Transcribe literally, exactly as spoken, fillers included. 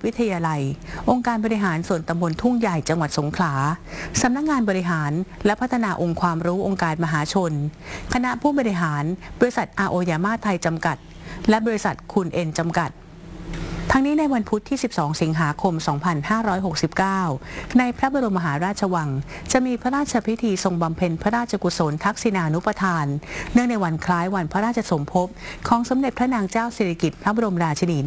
วิทยาลัยองค์การบริหารส่วนตำบลทุ่งใหญ่จังหวัดสงขลาสำนักงานบริหารและพัฒนาองค์ความรู้องค์การมหาชนคณะผู้บริหารบริษัทอาโอยาม่าไทยจำกัดและบริษัทคุณเอ็นจำกัดทั้งนี้ในวันพุธที่สิบสองสิงหาคมสองพันห้าร้อยหกสิบเก้าในพระบรมมหาราชวังจะมีพระราชพิธีทรงบำเพ็ญพระราชกุศลทักษิณานุปทานเนื่องในวันคล้ายวันพระราชสมภพของสมเด็จพระนางเจ้าสิริกิติ์พระบรมราชินี